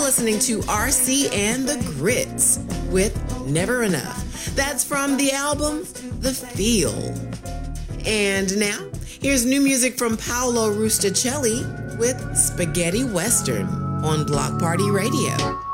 listening to RC and the Grits with Never Enough. That's from the album The Feel. And now, here's new music from Paolo Rusticelli with Spaghetti Western on Block Party Radio.